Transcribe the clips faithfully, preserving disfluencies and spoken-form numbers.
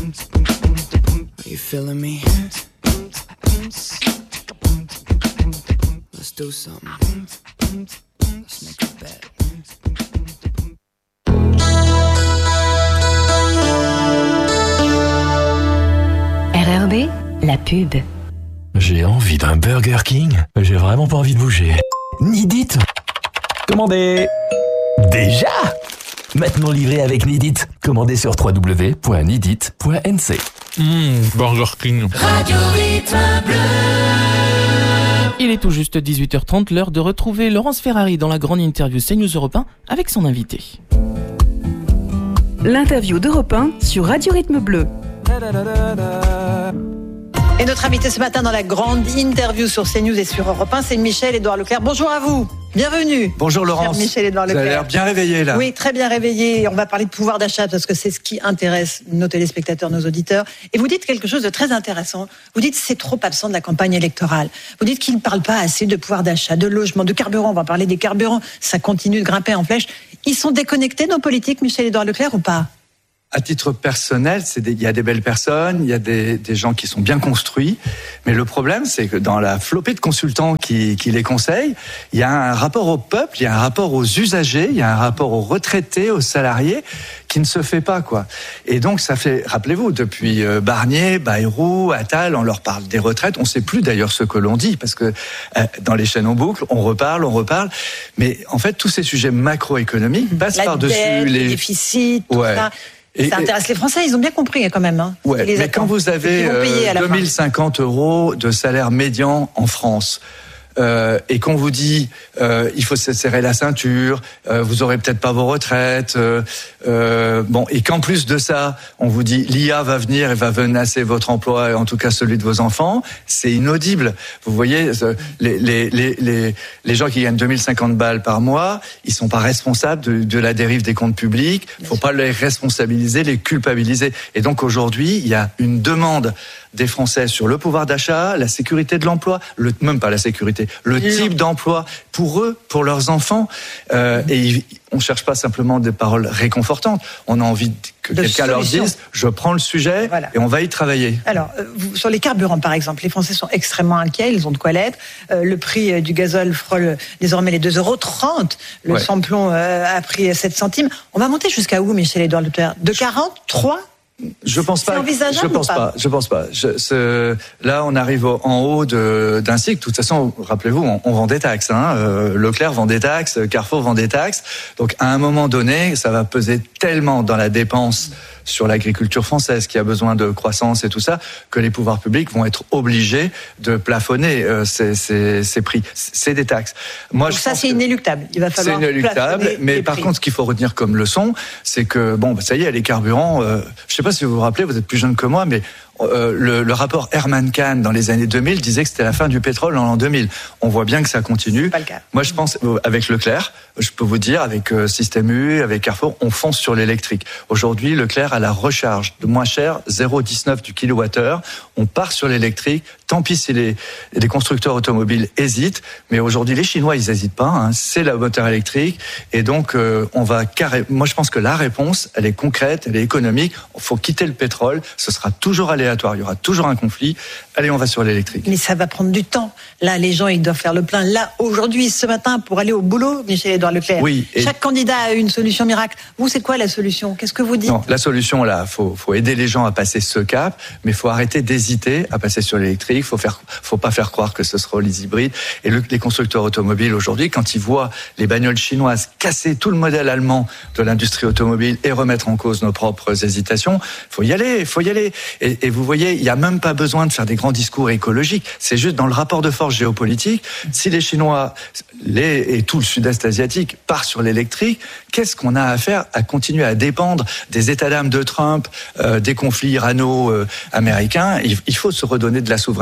Are you feeling me? Let's do something. Let's make a bet. R R B, la pub. J'ai envie d'un Burger King. J'ai vraiment pas envie de bouger. Nidit. Commandez. Déjà. Maintenant livré avec Nidit. Commandez sur w w w point nidit point n c. Mmh, Burger King. Radio Rythme Bleu. Il est tout juste dix-huit heures trente, l'heure de retrouver Laurence Ferrari dans la grande interview CNews Europe un avec son invité. L'interview d'Europe un sur Radio Rythme Bleu. Et notre invité ce matin dans la grande interview sur CNews et sur Europe un, c'est Michel-Édouard Leclerc. Bonjour à vous, bienvenue. Bonjour Laurence. Michel-Édouard Leclerc. Vous avez l'air bien réveillé là. Oui, très bien réveillé. On va parler de pouvoir d'achat parce que c'est ce qui intéresse nos téléspectateurs, nos auditeurs. Et vous dites quelque chose de très intéressant. Vous dites que c'est trop absent de la campagne électorale. Vous dites qu'ils ne parlent pas assez de pouvoir d'achat, de logement, de carburant. On va parler des carburants. Ça continue de grimper en flèche. Ils sont déconnectés, nos politiques, Michel-Édouard Leclerc, ou pas ? À titre personnel, c'est des, il y a des belles personnes, il y a des, des gens qui sont bien construits, mais le problème, c'est que dans la flopée de consultants qui, qui les conseillent, il y a un rapport au peuple, il y a un rapport aux usagers, il y a un rapport aux retraités, aux salariés, qui ne se fait pas, quoi. Et donc, ça fait, rappelez-vous, depuis Barnier, Bayrou, Attal, on leur parle des retraites, on ne sait plus d'ailleurs ce que l'on dit, parce que euh, dans les chaînes en boucle, on reparle, on reparle, mais en fait, tous ces sujets macroéconomiques passent la par-dessus dette, les... les déficits, tout ouais. ça. Et, ça intéresse les Français, ils ont bien compris quand même. Hein, ouais, mais attendent. Quand vous avez euh, deux mille cinquante euros de salaire médian en France, euh, et qu'on vous dit euh, il faut se serrer la ceinture, euh, vous aurez peut-être pas vos retraites, euh, euh, bon, et qu'en plus de ça, on vous dit l'I A va venir et va menacer votre emploi, et en tout cas celui de vos enfants, c'est inaudible. Vous voyez, les, les, les, les, les gens qui gagnent deux mille cinquante balles par mois, ils sont pas responsables de, de la dérive des comptes publics. Il faut pas les responsabiliser, les culpabiliser. Et donc aujourd'hui, il y a une demande des Français sur le pouvoir d'achat, la sécurité de l'emploi, le, même pas la sécurité, le type d'emploi pour eux, pour leurs enfants. Euh, mmh. Et on ne cherche pas simplement des paroles réconfortantes. On a envie que de quelqu'un solution. leur dise « je prends le sujet voilà. et on va y travailler ». Alors, vous, sur les carburants par exemple, les Français sont extrêmement inquiets, ils ont de quoi l'être. Euh, le prix du gazole frôle désormais les deux euros trente. Le ouais. samplon euh, a pris sept centimes. On va monter jusqu'à où, Michel-Édouard Leclerc ? De quarante, trois ? Je pense pas. Je pense pas? pas. Je pense pas. Je, ce, là, on arrive en haut de, d'un cycle. De toute façon, rappelez-vous, on, on vend des taxes. Hein. Euh, Leclerc vend des taxes, Carrefour vend des taxes. Donc, à un moment donné, ça va peser tellement dans la dépense sur l'agriculture française qui a besoin de croissance et tout ça, que les pouvoirs publics vont être obligés de plafonner euh, ces, ces, ces prix. C'est des taxes. Moi, Donc je ça, pense c'est inéluctable. Il va falloir c'est inéluctable. Mais par prix. contre, ce qu'il faut retenir comme leçon, c'est que bon, ça y est, les carburants. Euh, je sais pas si vous vous rappelez, vous êtes plus jeune que moi, mais Euh, le, le rapport Herman-Kahn dans les années deux mille disait que c'était la fin du pétrole en l'an deux mille. On voit bien que ça continue. Pas le cas. Moi, je pense, avec Leclerc, je peux vous dire, avec euh, Système U, avec Carrefour, on fonce sur l'électrique. Aujourd'hui, Leclerc a la recharge de moins cher, zéro virgule dix-neuf du kilowattheure. On part sur l'électrique. Tant pis si les, les constructeurs automobiles hésitent, mais aujourd'hui, les Chinois, ils hésitent pas. Hein, c'est la moteur électrique. Et donc, euh, on va carré... Moi, je pense que la réponse, elle est concrète, elle est économique. Il faut quitter le pétrole. Ce sera toujours aléatoire. Il y aura toujours un conflit. Allez, on va sur l'électrique. Mais ça va prendre du temps. Là, les gens, ils doivent faire le plein. Là, aujourd'hui, ce matin, pour aller au boulot, Michel-Édouard Leclerc. Oui. Et... Chaque candidat a une solution miracle. Vous, c'est quoi la solution ? Qu'est-ce que vous dites ? Non, la solution, là, faut, faut aider les gens à passer ce cap, mais faut arrêter d'hésiter à passer sur l'électrique. Faut faire, faut pas faire croire que ce sera les hybrides. Et le, les constructeurs automobiles aujourd'hui, quand ils voient les bagnoles chinoises casser tout le modèle allemand de l'industrie automobile et remettre en cause nos propres hésitations, faut y aller, faut y aller. Et, et vous voyez, il n'y a même pas besoin de faire des grands discours écologiques. C'est juste dans le rapport de force géopolitique. Si les Chinois les, et tout le sud-est asiatique part sur l'électrique, qu'est-ce qu'on a à faire à continuer à dépendre des états d'âme de Trump, euh, des conflits irano-américains ? il, il faut se redonner de la souveraineté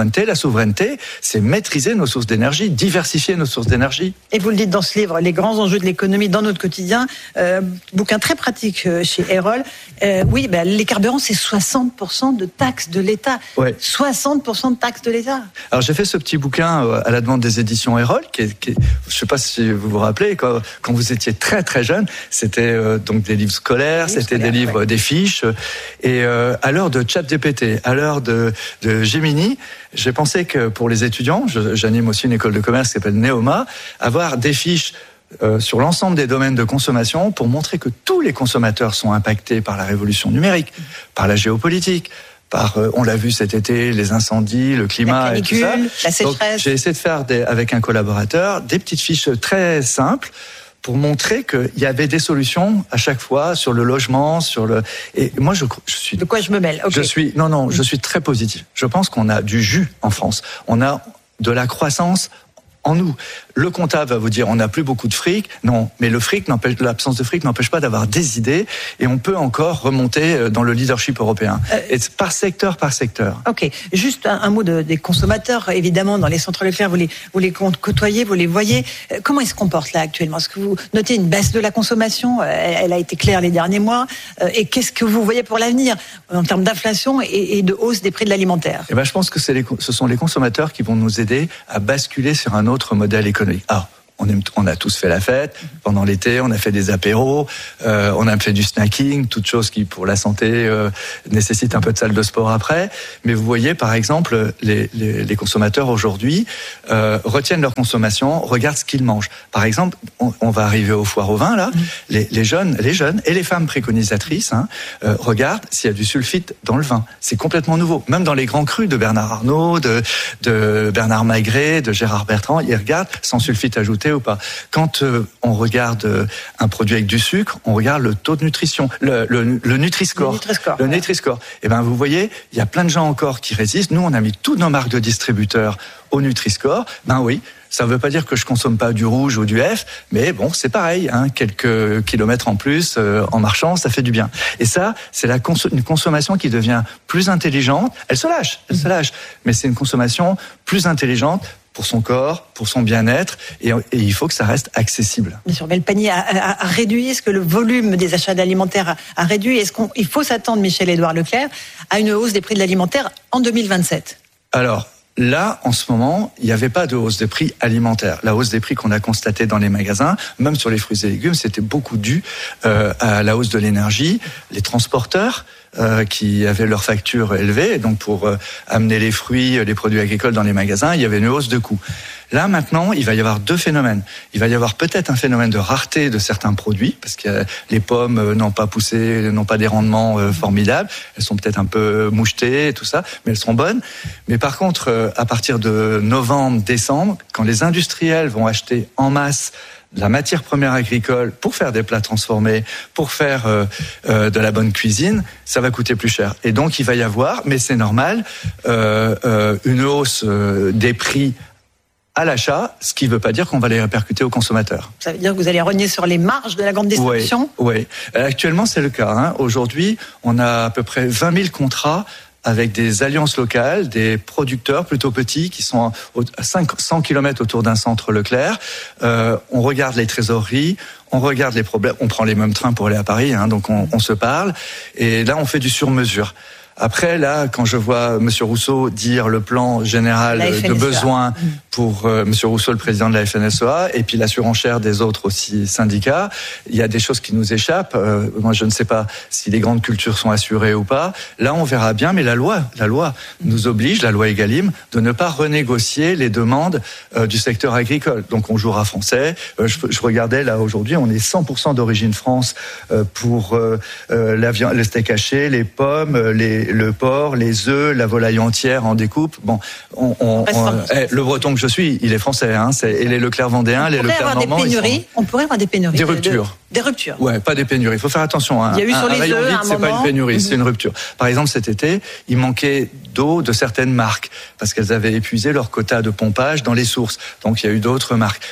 souveraineté. La souveraineté, c'est maîtriser nos sources d'énergie, diversifier nos sources d'énergie. Et vous le dites dans ce livre, les grands enjeux de l'économie dans notre quotidien, euh, bouquin très pratique chez Erol. Euh, oui, ben, les carburants, c'est soixante pour cent de taxes de l'État. Ouais. soixante pour cent de taxes de l'État. Alors j'ai fait ce petit bouquin à la demande des éditions Erol, qui est, qui est, je ne sais pas si vous vous rappelez, quand, quand vous étiez très très jeune, c'était euh, donc des livres scolaires, oui, c'était scolaire, des livres, ouais. des fiches. Et euh, à l'heure de ChatGPT, à l'heure de, de Gemini, j'ai pensé que pour les étudiants, je, j'anime aussi une école de commerce qui s'appelle Neoma, avoir des fiches Euh, sur l'ensemble des domaines de consommation pour montrer que tous les consommateurs sont impactés par la révolution numérique, par la géopolitique, par, euh, on l'a vu cet été, les incendies, le climat la canicule, et tout ça. la sécheresse. Donc, j'ai essayé de faire des, avec un collaborateur des petites fiches très simples pour montrer qu'il y avait des solutions à chaque fois sur le logement, sur le. Et moi, je, je suis. De quoi je me mêle? Okay. Je suis. Non, non, je suis très positif. Je pense qu'on a du jus en France. On a de la croissance en nous. Le comptable va vous dire on n'a plus beaucoup de fric. Non, mais le fric n'empêche, l'absence de fric n'empêche pas d'avoir des idées et on peut encore remonter dans le leadership européen. Euh, et par secteur, par secteur. Ok, juste un, un mot de, des consommateurs. Évidemment, dans les centres Leclerc, vous les, vous les côtoyez, vous les voyez. Euh, comment ils se comportent là actuellement? Est-ce que vous notez une baisse de la consommation? euh, Elle a été claire les derniers mois. Euh, et qu'est-ce que vous voyez pour l'avenir en termes d'inflation et, et de hausse des prix de l'alimentaire? Eh ben, je pense que c'est les, ce sont les consommateurs qui vont nous aider à basculer sur un autre modèle économique. Ah, on, aime, on a tous fait la fête pendant l'été, on a fait des apéros, euh, on a fait du snacking, toutes choses qui pour la santé euh, nécessitent un peu de salle de sport après. Mais vous voyez par exemple les, les, les consommateurs aujourd'hui euh, retiennent leur consommation, regardent ce qu'ils mangent. Par exemple, on, on va arriver aux foires au vin là, mmh. les, les jeunes, les jeunes et les femmes préconisatrices hein, euh, regardent s'il y a du sulfite dans le vin. C'est complètement nouveau. Même dans les grands crus de Bernard Arnault, de, de Bernard Maigret, de Gérard Bertrand, ils regardent sans sulfite ajouté ou pas. Quand euh, on regarde euh, un produit avec du sucre, on regarde le taux de nutrition, le, le, le Nutri-Score. Le Nutri-Score. Le Nutri-Score. Et ben vous voyez, il y a plein de gens encore qui résistent. Nous, on a mis toutes nos marques de distributeurs au Nutri-Score. Ben oui, ça ne veut pas dire que je consomme pas du rouge ou du F, mais bon, c'est pareil. Hein, quelques kilomètres en plus euh, en marchant, ça fait du bien. Et ça, c'est la cons- une consommation qui devient plus intelligente. Elle se lâche, elle se lâche, mais c'est une consommation plus intelligente pour son corps, pour son bien-être, et, et il faut que ça reste accessible. Bien sûr, mais le panier a, a, a réduit. Est-ce que le volume des achats alimentaires a, a réduit? Est-ce qu'il faut s'attendre, Michel-Édouard Leclerc, à une hausse des prix de l'alimentaire en deux mille vingt-sept? Alors, là, en ce moment, il n'y avait pas de hausse des prix alimentaires. La hausse des prix qu'on a constatée dans les magasins, même sur les fruits et légumes, c'était beaucoup dû euh, à la hausse de l'énergie. Les transporteurs euh, qui avaient leurs factures élevées, et donc pour euh, amener les fruits, les produits agricoles dans les magasins, il y avait une hausse de coûts. Là, maintenant, il va y avoir deux phénomènes. Il va y avoir peut-être un phénomène de rareté de certains produits, parce que les pommes n'ont pas poussé, n'ont pas des rendements euh, formidables. Elles sont peut-être un peu mouchetées et tout ça, mais elles sont bonnes. Mais par contre, euh, à partir de novembre, décembre, quand les industriels vont acheter en masse de la matière première agricole pour faire des plats transformés, pour faire euh, euh, de la bonne cuisine, ça va coûter plus cher. Et donc, il va y avoir, mais c'est normal, euh, euh, une hausse euh, des prix à l'achat, ce qui ne veut pas dire qu'on va les répercuter aux consommateurs. Ça veut dire que vous allez rogner sur les marges de la grande distribution? Oui, oui. Actuellement, c'est le cas. Hein. Aujourd'hui, on a à peu près vingt mille contrats avec des alliances locales, des producteurs plutôt petits qui sont à cinq cents kilomètres autour d'un centre Leclerc. Euh, on regarde les trésoreries, on regarde les problèmes, on prend les mêmes trains pour aller à Paris, hein, donc on, on se parle. Et là, on fait du sur-mesure. Après, là, quand je vois Monsieur Rousseau dire le plan général de besoin pour euh, Monsieur Rousseau, le président de la F N S E A, et puis la surenchère des autres aussi syndicats, il y a des choses qui nous échappent. Euh, moi, je ne sais pas si les grandes cultures sont assurées ou pas. Là, on verra bien, mais la loi, la loi nous oblige, la loi Egalim, de ne pas renégocier les demandes euh, du secteur agricole. Donc, on jouera français. Euh, je, je regardais là aujourd'hui, on est cent pour cent d'origine France euh, pour euh, euh, la viande, le steak haché, les pommes, les le porc, les œufs, la volaille entière en découpe. Bon, on, on, on, eh, le breton que je suis, il est français, hein, c'est, et les Leclerc vendéens, les Leclerc normands. Sont... On pourrait avoir des pénuries. Des ruptures. De, des ruptures. Ouais, pas des pénuries. Il faut faire attention. Hein. Il y a eu sur un, les un œufs, vide, un c'est moment. pas une pénurie, Mm-hmm. c'est une rupture. Par exemple, cet été, il manquait d'eau de certaines marques parce qu'elles avaient épuisé leur quota de pompage dans les sources. Donc, il y a eu d'autres marques.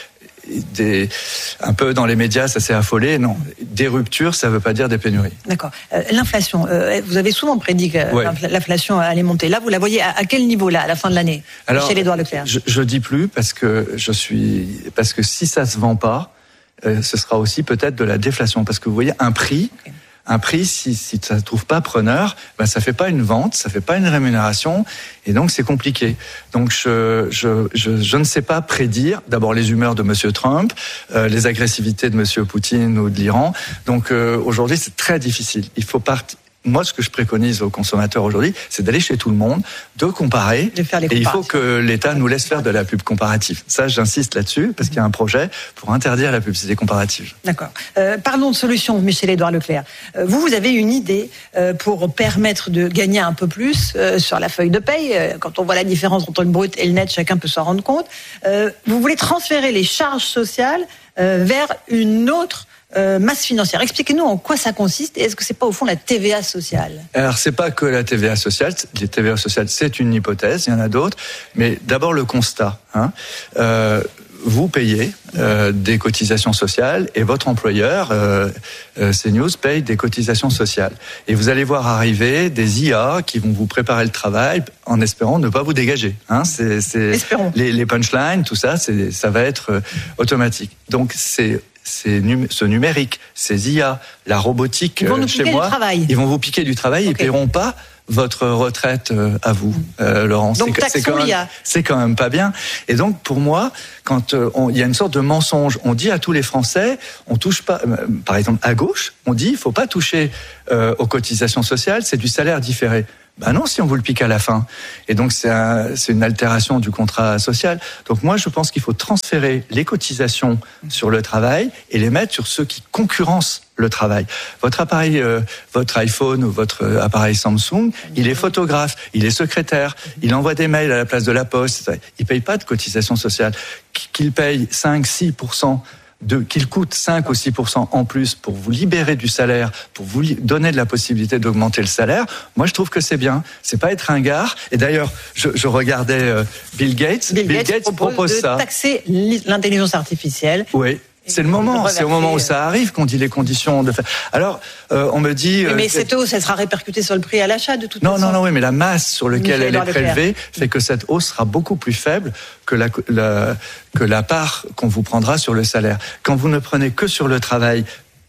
des, un peu dans les médias, ça s'est affolé. Non, des ruptures, ça ne veut pas dire des pénuries. D'accord. Euh, l'inflation, euh, vous avez souvent prédit que ouais. l'inflation allait monter. Là, vous la voyez à, à quel niveau, là, à la fin de l'année, Alors, chez Édouard Leclerc? Je, je dis plus parce que je suis, parce que si ça se vend pas, euh, ce sera aussi peut-être de la déflation. Parce que vous voyez, un prix, okay. un prix, si, si ça ne trouve pas preneur, ben ça fait pas une vente, ça fait pas une rémunération, et donc c'est compliqué. Donc je, je, je, je ne sais pas prédire d'abord les humeurs de Monsieur Trump, euh, les agressivités de Monsieur Poutine ou de l'Iran. Donc euh, aujourd'hui, c'est très difficile. Il faut partir. Moi, ce que je préconise aux consommateurs aujourd'hui, c'est d'aller chez tout le monde, de comparer, de faire les et il faut que l'État nous laisse faire de la pub comparative. Ça, j'insiste là-dessus, parce qu'il y a un projet pour interdire la publicité comparative. D'accord. Euh, parlons de solutions, Michel-Édouard Leclerc. Euh, vous, vous avez une idée euh, pour permettre de gagner un peu plus euh, sur la feuille de paye. Euh, quand on voit la différence entre le brut et le net, chacun peut s'en rendre compte. Euh, vous voulez transférer les charges sociales euh, vers une autre Euh, masse financière. Expliquez-nous en quoi ça consiste et est-ce que c'est pas au fond la T V A sociale? Alors c'est pas que la T V A sociale. Les T V A sociales, c'est une hypothèse. Il y en a d'autres, mais d'abord le constat. Hein. Euh, vous payez euh, des cotisations sociales et votre employeur, euh, euh, CNews, paye des cotisations sociales. Et vous allez voir arriver des I A qui vont vous préparer le travail en espérant ne pas vous dégager. Hein. C'est, c'est Espérons. Les, les punchlines, tout ça, c'est, ça va être euh, automatique. Donc c'est C'est num- ce numérique, ces I A, la robotique ils vont nous chez piquer moi, du travail. Ils vont vous piquer du travail, okay. Ils paieront pas votre retraite euh, à vous, euh, Laurent. Donc c'est, c'est, quand même, l'I A. c'est quand même pas bien. Et donc pour moi, quand euh, on, il y a une sorte de mensonge, on dit à tous les Français, on touche pas, euh, par exemple à gauche, on dit il faut pas toucher euh, aux cotisations sociales, c'est du salaire différé. Ben non, si on vous le pique à la fin. Et donc, c'est, un, c'est une altération du contrat social. Donc moi, je pense qu'il faut transférer les cotisations sur le travail et les mettre sur ceux qui concurrencent le travail. Votre appareil, euh, votre iPhone ou votre appareil Samsung, il est photographe, il est secrétaire, il envoie des mails à la place de la poste. Il paye pas de cotisations sociales. Qu'il paye cinq à six pour cent De, qu'il coûte cinq ou six pour cent en plus pour vous libérer du salaire, pour vous li- donner de la possibilité d'augmenter le salaire, moi je trouve que c'est bien. C'est pas être ringard. Et d'ailleurs, je, je regardais euh, Bill Gates. Bill, Bill Gates, Gates propose, propose de ça. taxer l'intelligence artificielle. Oui. C'est le moment, c'est au moment où ça arrive qu'on dit les conditions de faire. Alors, euh, on me dit... Oui, mais euh, cette hausse, elle sera répercutée sur le prix à l'achat de toute non, façon. Non, non, oui, mais la masse sur laquelle elle est prélevée fait que cette hausse sera beaucoup plus faible que la, la, que la part qu'on vous prendra sur le salaire. Quand vous ne prenez que sur le travail,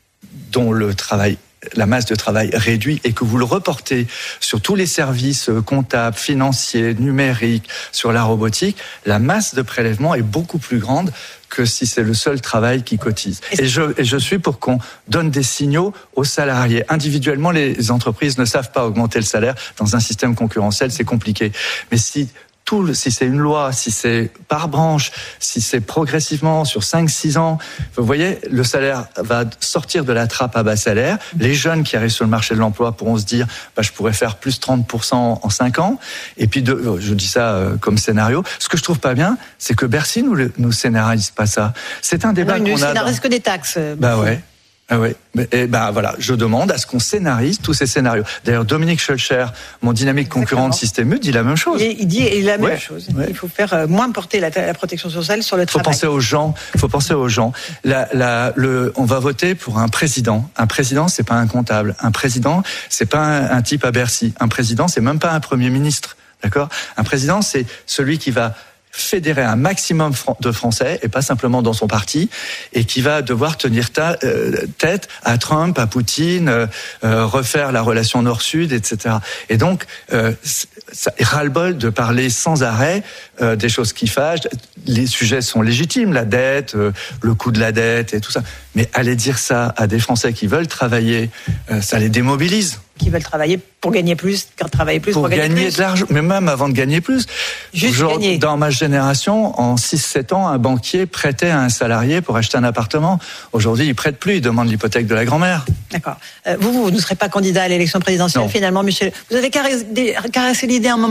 dont le travail... la masse de travail réduit et que vous le reportez sur tous les services comptables, financiers, numériques, sur la robotique, la masse de prélèvement est beaucoup plus grande que si c'est le seul travail qui cotise. Et je, et je suis pour qu'on donne des signaux aux salariés. Individuellement, les entreprises ne savent pas augmenter le salaire. Dans un système concurrentiel, c'est compliqué. Mais si... Tout, si c'est une loi, si c'est par branche, si c'est progressivement sur cinq six ans, vous voyez, le salaire va sortir de la trappe à bas salaire. Les jeunes qui arrivent sur le marché de l'emploi pourront se dire bah, je pourrais faire plus trente pour cent en cinq ans. Et puis, de, je dis ça euh, comme scénario. Ce que je trouve pas bien, c'est que Bercy nous, nous scénarise pas ça. C'est un débat non, qu'on a... Il ne scénarise dans... que des taxes. Bah ouais. Ah oui, et ben voilà, je demande à ce qu'on scénarise tous ces scénarios. D'ailleurs, Dominique Schulcher, mon dynamique concurrent de Système U, dit la même chose. Il, il dit la même ouais, chose. Ouais. Il faut faire moins porter la, la protection sociale sur le travail. Il faut penser aux gens. Il faut penser aux gens. La, la, le, on va voter pour un président. Un président, c'est pas un comptable. Un président, c'est pas un, un type à Bercy. Un président, c'est même pas un premier ministre. D'accord ? Un président, c'est celui qui va fédérer un maximum de Français, et pas simplement dans son parti, et qui va devoir tenir ta, euh, tête à Trump, à Poutine, euh, euh, refaire la relation Nord-Sud, et cetera. Et donc, euh, ça ras-le-bol de parler sans arrêt euh, des choses qui fâchent. Les sujets sont légitimes, la dette, euh, le coût de la dette et tout ça. Mais aller dire ça à des Français qui veulent travailler, euh, ça les démobilise. Qui veulent travailler pour gagner plus, travailler plus pour, pour gagner, gagner plus. de l'argent, mais même avant de gagner plus. Juste Genre, gagner. Dans ma génération, en six sept ans, un banquier prêtait à un salarié pour acheter un appartement. Aujourd'hui, il prête plus, il demande l'hypothèque de la grand-mère. D'accord. Euh, vous, vous ne serez pas candidat à l'élection présidentielle, non. Finalement, Michel. Vous avez caressé, caressé l'idée à un moment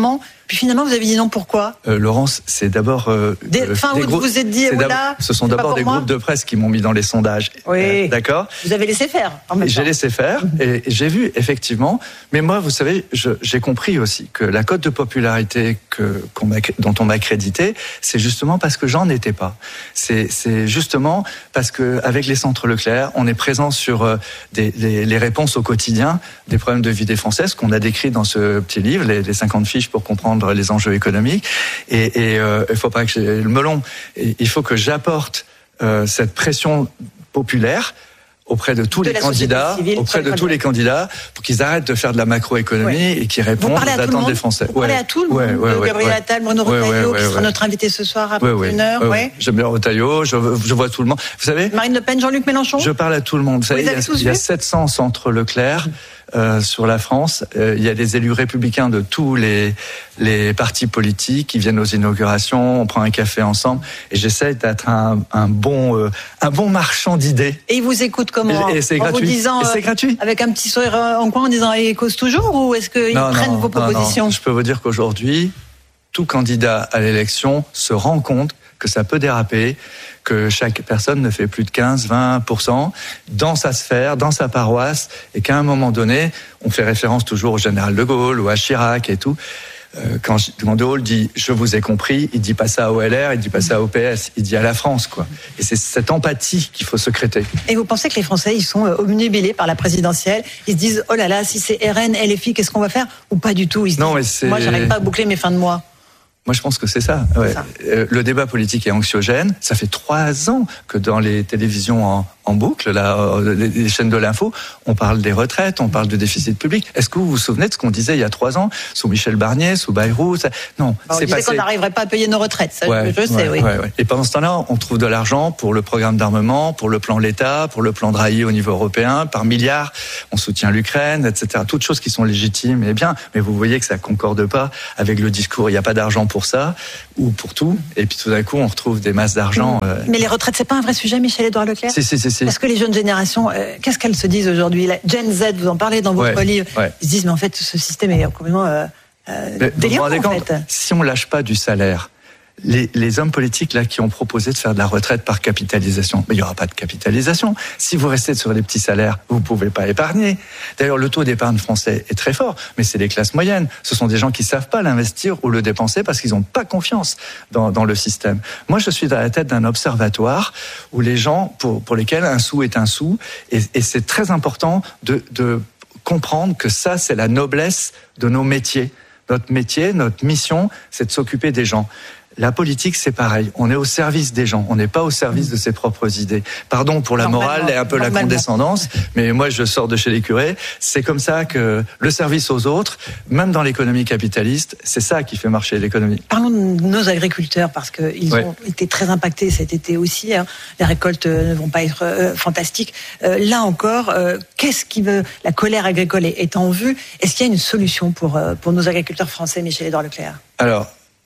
Puis finalement, vous avez dit non, pourquoi euh, Laurence, c'est d'abord... Euh, des, euh, fin des août, groupes, vous êtes dit, c'est oula, ce sont c'est d'abord des moi. groupes de presse qui m'ont mis dans les sondages. Oui. Euh, d'accord. Vous avez laissé faire, en même temps. J'ai laissé faire, et j'ai vu, effectivement, mais moi, vous savez, je, j'ai compris aussi que la cote de popularité que, qu'on m'a, dont on m'a crédité, c'est justement parce que j'en étais pas. C'est, c'est justement parce que avec les centres Leclerc, on est présent sur euh, des, les, les réponses au quotidien des problèmes de vie des Français, ce qu'on a décrit dans ce petit livre, les, les cinquante fiches pour comprendre les enjeux économiques. Et, et euh, il faut pas que j'ai le melon. Et il faut que j'apporte euh, cette pression populaire auprès de tous de les candidats, civile, auprès de tous les candidats, pour qu'ils arrêtent de faire de la macroéconomie ouais. et qu'ils répondent aux attentes des Français. Vous parlez ouais. à tout le monde. Ouais, ouais, de ouais, Gabriel ouais. Attal, Bruno ouais, Retailleau, ouais, qui ouais, sera ouais. notre invité ce soir à ouais, ouais, une heure. ouais, Ouais. ouais. J'aime bien Retailleau, je, je vois tout le monde. Vous savez, Marine Le Pen, Jean-Luc Mélenchon. je parle à tout le monde. Vous savez, Vous il y a, tous il y a vu sept cents centres Leclerc. Euh, sur la France, euh, il y a des élus républicains de tous les les partis politiques qui viennent aux inaugurations. On prend un café ensemble et j'essaie d'être un, un bon euh, un bon marchand d'idées. Et ils vous écoutent comment? Et, et c'est en gratuit. Vous disant, et c'est euh, gratuit. Avec un petit sourire en coin en disant ils causent toujours, ou est-ce qu'ils non, prennent non, vos propositions? non, non. Je peux vous dire qu'aujourd'hui, tout candidat à l'élection se rend compte que ça peut déraper, que chaque personne ne fait plus de quinze à vingt pour cent dans sa sphère, dans sa paroisse, et qu'à un moment donné, on fait référence toujours au général de Gaulle ou à Chirac et tout. Euh, quand, quand de Gaulle dit « je vous ai compris », il dit pas ça au L R, il dit pas ça au P S, il dit à la France, quoi. Et c'est cette empathie qu'il faut secréter. Et vous pensez que les Français, ils sont obnubilés par la présidentielle? Ils se disent « oh là là, si c'est R N, L F I, qu'est-ce qu'on va faire ?» Ou pas du tout? Ils se non, disent mais c'est... « moi, j'arrive pas à boucler mes fins de mois ». Moi, je pense que c'est ça. Ouais. C'est ça. Euh, le débat politique est anxiogène. Ça fait trois ans que dans les télévisions en, en boucle, là, euh, les, les chaînes de l'info, on parle des retraites, on parle de déficit public. Est-ce que vous vous souvenez de ce qu'on disait il y a trois ans, sous Michel Barnier, sous Bayrou? ça... Non, bah, on c'est disait passé. qu'on n'arriverait pas à payer nos retraites. Ça, ouais, je, je sais, ouais, oui. Ouais, ouais. Et pendant ce temps-là, on trouve de l'argent pour le programme d'armement, pour le plan l'État, pour le plan Drahi au niveau européen, par milliards. On soutient l'Ukraine, et cetera. Toutes choses qui sont légitimes et bien. Mais vous voyez que ça concorde pas avec le discours. Il n'y a pas d'argent pour ça ou pour tout. Et puis tout d'un coup, on retrouve des masses d'argent. Euh... Mais les retraites, c'est pas un vrai sujet, Michel-Édouard Leclerc? Si, si, si, si. Est-ce que les jeunes générations, euh, qu'est-ce qu'elles se disent aujourd'hui? La Gen Z, vous en parlez dans votre ouais, livre. Ouais. Ils se disent, mais en fait, ce système est complètement euh, euh, délirant, vous vous en rendez compte, fait. Si on lâche pas du salaire, Les, les hommes politiques là qui ont proposé de faire de la retraite par capitalisation, mais il y aura pas de capitalisation. Si vous restez sur des petits salaires, vous pouvez pas épargner. D'ailleurs, le taux d'épargne français est très fort, mais c'est les classes moyennes. Ce sont des gens qui savent pas l'investir ou le dépenser parce qu'ils ont pas confiance dans, dans le système. Moi, je suis à la tête d'un observatoire où les gens, pour, pour lesquels un sou est un sou, et, et c'est très important de, de comprendre que ça, c'est la noblesse de nos métiers. Notre métier, notre mission, c'est de s'occuper des gens. La politique, c'est pareil. On est au service des gens. On n'est pas au service de ses propres idées. Pardon pour la morale et un peu la condescendance, mais moi, je sors de chez les curés. C'est comme ça que le service aux autres, même dans l'économie capitaliste, c'est ça qui fait marcher l'économie. Parlons de nos agriculteurs, parce qu'ils ouais. ont été très impactés cet été aussi. Hein. Les récoltes ne vont pas être euh, fantastiques. Euh, là encore, euh, qu'est-ce qui veut... La colère agricole est en vue. Est-ce qu'il y a une solution pour, euh, pour nos agriculteurs français, Michel-Édouard Leclerc? Alors,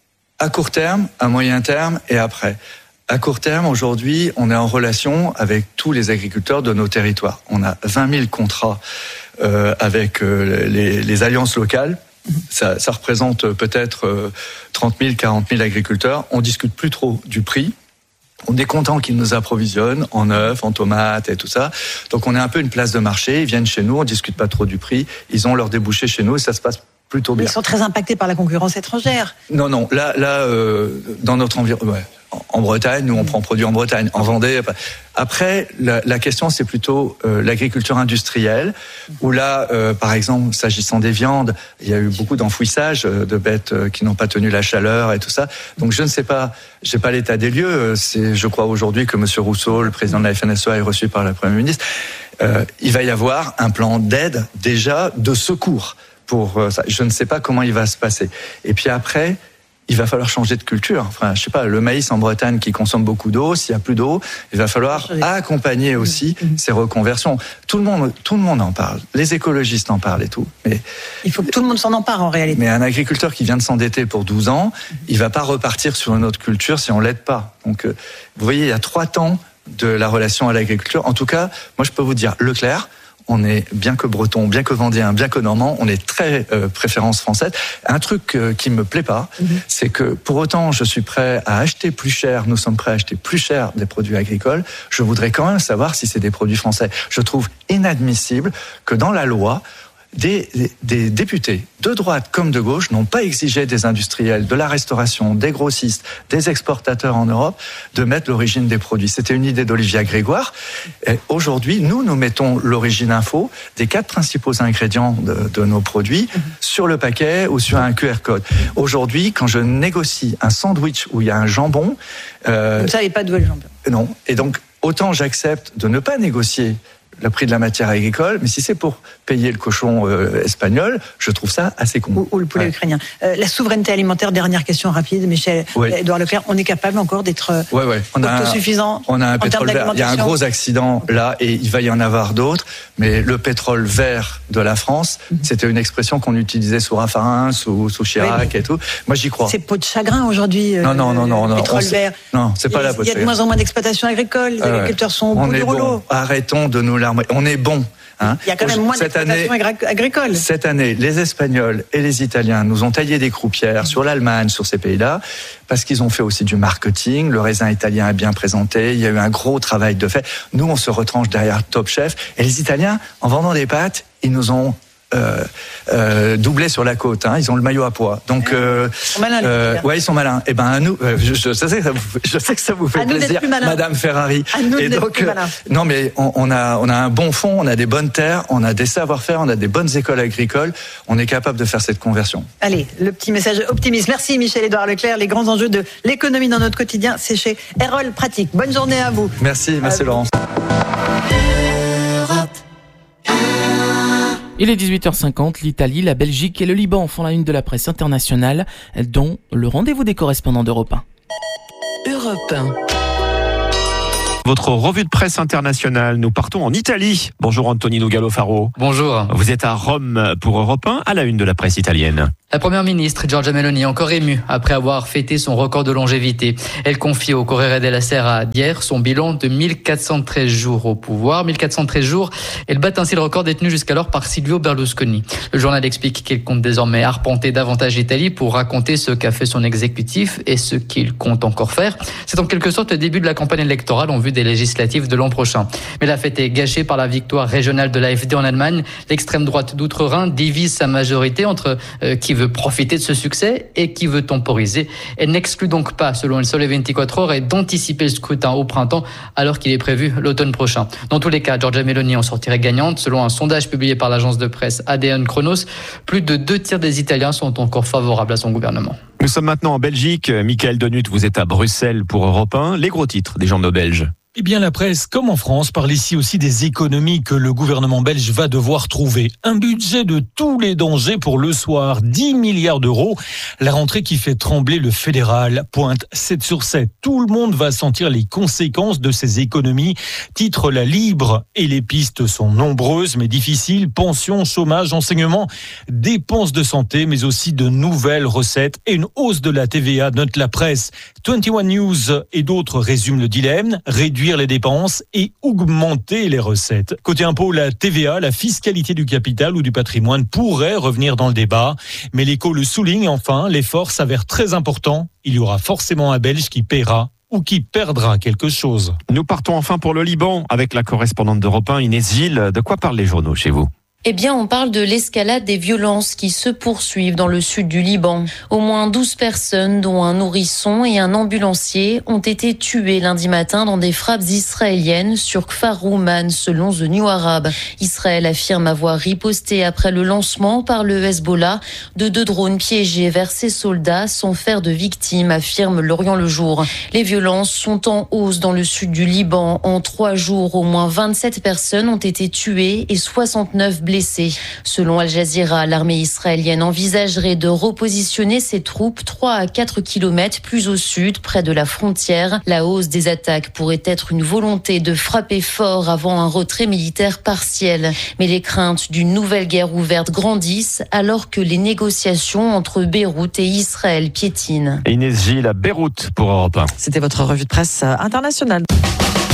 à court terme, à moyen terme et après. À court terme, aujourd'hui, on est en relation avec tous les agriculteurs de nos territoires. On a vingt mille contrats euh, avec euh, les, les alliances locales. Ça, ça représente peut-être euh, trente mille, quarante mille agriculteurs. On discute plus trop du prix. On est content qu'ils nous approvisionnent en œufs, en tomates et tout ça. Donc on est un peu une place de marché. Ils viennent chez nous, on discute pas trop du prix. Ils ont leur débouché chez nous et ça se passe plutôt bien. Ils sont très impactés par la concurrence étrangère. Non, non. Là, là, euh, dans notre environnement, ouais. En Bretagne, nous on prend produit en Bretagne, en Vendée. Après, la, la question c'est plutôt euh, l'agriculture industrielle, où là, euh, par exemple, s'agissant des viandes, il y a eu beaucoup d'enfouissage de bêtes euh, qui n'ont pas tenu la chaleur et tout ça. Donc je ne sais pas, j'ai pas l'état des lieux. C'est, je crois aujourd'hui que Monsieur Rousseau, le président de la F N S E A, est reçu par la Première ministre. Euh, il va y avoir un plan d'aide déjà de secours pour euh, ça. Je ne sais pas comment il va se passer. Et puis après, il va falloir changer de culture. Enfin, je sais pas, le maïs en Bretagne qui consomme beaucoup d'eau, s'il y a plus d'eau, il va falloir accompagner aussi mmh. ces reconversions. Tout le monde, tout le monde en parle. Les écologistes en parlent et tout. Mais il faut que tout le monde s'en empare en réalité. Mais un agriculteur qui vient de s'endetter pour douze ans, mmh. il va pas repartir sur une autre culture si on l'aide pas. Donc, euh, vous voyez, il y a trois temps de la relation à l'agriculture. En tout cas, moi, je peux vous dire, Leclerc, on est, bien que breton, bien que vendéen, bien que normand, on est très euh, préférence française. Un truc euh, qui me plaît pas, mmh. c'est que pour autant je suis prêt à acheter plus cher, nous sommes prêts à acheter plus cher des produits agricoles, je voudrais quand même savoir si c'est des produits français. Je trouve inadmissible que dans la loi, Des, des, des députés de droite comme de gauche n'ont pas exigé des industriels, de la restauration, des grossistes, des exportateurs en Europe de mettre l'origine des produits. C'était une idée d'Olivia Grégoire. Et aujourd'hui, nous, nous mettons l'origine info des quatre principaux ingrédients de, de nos produits mmh. sur le paquet ou sur un Q R code. Aujourd'hui, quand je négocie un sandwich où il y a un jambon... Euh, Comme ça, il n'y a pas de double jambon. Non. Et donc, autant j'accepte de ne pas négocier le prix de la matière agricole, mais si c'est pour payer le cochon euh, espagnol, je trouve ça assez con. Ou, ou le poulet ouais. ukrainien. Euh, la souveraineté alimentaire, dernière question rapide, Michel ouais. Édouard Leclerc, on est capable encore d'être ouais, ouais. On a autosuffisant un, on a un pétrole vert. Il y a un gros accident là et il va y en avoir d'autres, mais le pétrole vert de la France, mm-hmm. c'était une expression qu'on utilisait sous Raffarin, sous, sous Chirac ouais, et tout. Moi, j'y crois. C'est peau de chagrin aujourd'hui, non, non, non, non, le non, pétrole vert. Non, c'est pas la peau de chagrin. Il y a de moins en moins d'exploitations agricoles, les euh, agriculteurs sont au bout du rouleau. Bon. Arrêtons de nous larmer. On est bon. Hein. Il y a quand même moins d'exploitations agricoles. Cette année, les Espagnols et les Italiens nous ont taillé des croupières mmh. sur l'Allemagne, sur ces pays-là, parce qu'ils ont fait aussi du marketing. Le raisin italien est bien présenté. Il y a eu un gros travail de fait. Nous, on se retranche derrière Top Chef. Et les Italiens, en vendant des pâtes, ils nous ont Euh, euh, doublé sur la côte, hein. Ils ont le maillot à pois. Donc, euh, ils sont malins, euh, ouais, ils sont malins. Et ben, à nous, euh, je, je, sais que ça vous, je sais que ça vous fait à plaisir, Madame Ferrari. À nous et donc, euh, non, mais on, on a, on a un bon fond, on a des bonnes terres, on a des savoir-faire, on a des bonnes écoles agricoles. On est capable de faire cette conversion. Allez, le petit message optimiste. Merci, Michel Édouard Leclerc. Les grands enjeux de l'économie dans notre quotidien, c'est chez Erol Pratique. Bonne journée à vous. Merci, merci à Laurence. Il est dix-huit heures cinquante, l'Italie, la Belgique et le Liban font la une de la presse internationale, dont le rendez-vous des correspondants d'Europe un. Europe un. Votre revue de presse internationale, nous partons en Italie. Bonjour Antonino Gallo-Faro. Bonjour. Vous êtes à Rome pour Europe un, à la une de la presse italienne. La première ministre, Giorgia Meloni, encore émue après avoir fêté son record de longévité. Elle confie au Corriere della Sera d'hier son bilan de mille quatre cent treize jours au pouvoir. mille quatre cent treize jours, elle bat ainsi le record détenu jusqu'alors par Silvio Berlusconi. Le journal explique qu'il compte désormais arpenter davantage l'Italie pour raconter ce qu'a fait son exécutif et ce qu'il compte encore faire. C'est en quelque sorte le début de la campagne électorale en vue des législatives de l'an prochain. Mais la fête est gâchée par la victoire régionale de l'A F D en Allemagne. L'extrême droite d'outre-Rhin divise sa majorité entre euh, qui veut profiter de ce succès et qui veut temporiser. Elle n'exclut donc pas, selon El Sole vingt-quatre heures, d'anticiper le scrutin au printemps alors qu'il est prévu l'automne prochain. Dans tous les cas, Giorgia Meloni en sortirait gagnante. Selon un sondage publié par l'agence de presse A D N Chronos, plus de deux tiers des Italiens sont encore favorables à son gouvernement. Nous sommes maintenant en Belgique. Michael Denut, vous êtes à Bruxelles pour Europe un. Les gros titres des journaux belges. Eh bien, la presse, comme en France, parle ici aussi des économies que le gouvernement belge va devoir trouver. Un budget de tous les dangers pour le soir, dix milliards d'euros. La rentrée qui fait trembler le fédéral pointe sept sur sept. Tout le monde va sentir les conséquences de ces économies. Titre La Libre. Et les pistes sont nombreuses mais difficiles. Pensions, chômage, enseignement, dépenses de santé, mais aussi de nouvelles recettes et une hausse de la T V A, note la presse. vingt et un News et d'autres résument le dilemme. Réduire les dépenses et augmenter les recettes. Côté impôt, la T V A, la fiscalité du capital ou du patrimoine pourrait revenir dans le débat. Mais l'Écho le souligne enfin, l'effort s'avère très important. Il y aura forcément un Belge qui paiera ou qui perdra quelque chose. Nous partons enfin pour le Liban avec la correspondante d'Europe un, Inès Gilles. De quoi parlent les journaux chez vous ? Eh bien, on parle de l'escalade des violences qui se poursuivent dans le sud du Liban. Au moins douze personnes, dont un nourrisson et un ambulancier, ont été tuées lundi matin dans des frappes israéliennes sur Kfar Rouman, selon The New Arab. Israël affirme avoir riposté après le lancement par le Hezbollah de deux drones piégés vers ses soldats sans faire de victimes, affirme L'Orient le Jour. Les violences sont en hausse dans le sud du Liban. En trois jours, au moins vingt-sept personnes ont été tuées et soixante-neuf blessées. Selon Al Jazeera, l'armée israélienne envisagerait de repositionner ses troupes trois à quatre kilomètres plus au sud, près de la frontière. La hausse des attaques pourrait être une volonté de frapper fort avant un retrait militaire partiel. Mais les craintes d'une nouvelle guerre ouverte grandissent alors que les négociations entre Beyrouth et Israël piétinent. Inès Gilles à Beyrouth pour Europe un. C'était votre revue de presse internationale.